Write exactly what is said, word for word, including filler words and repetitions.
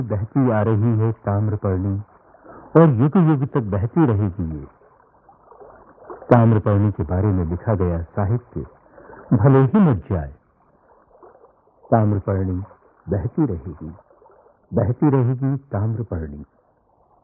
बहती आ रही है ताम्रपर्णी और युग युग तक बहती रहेगी ये। ताम्रपर्णी के बारे में लिखा गया साहित्य भले ही मिट जाए, ताम्रपर्णी बहती रहेगी, बहती रहेगी ताम्रपर्णी।